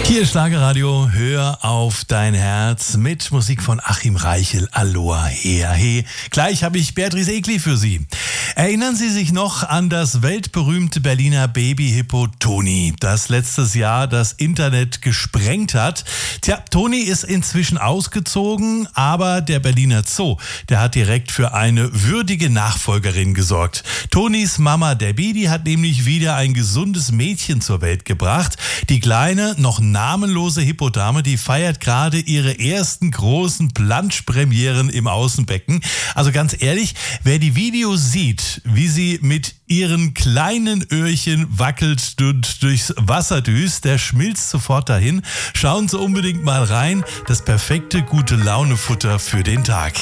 Hier ist Schlagerradio, hör auf dein Herz mit Musik von Achim Reichel, Aloha Hea He. Gleich habe ich Beatrice Egli für Sie. Erinnern Sie sich noch an das weltberühmte Berliner Babyhippo Toni, das letztes Jahr das Internet gesprengt hat? Tja, Toni ist inzwischen ausgezogen, aber der Berliner Zoo, der hat direkt für eine würdige Nachfolgerin gesorgt. Tonis Mama Debbie, die hat nämlich wieder ein gesundes Mädchen zur Welt gebracht. Die kleine, noch namenlose Hippodame, die feiert gerade ihre ersten großen Planschpremieren im Außenbecken. Also ganz ehrlich, wer die Videos sieht, wie sie mit ihren kleinen Öhrchen wackelt und durchs Wasser düst, der schmilzt sofort dahin. Schauen Sie unbedingt mal rein. Das perfekte Gute-Laune-Futter für den Tag.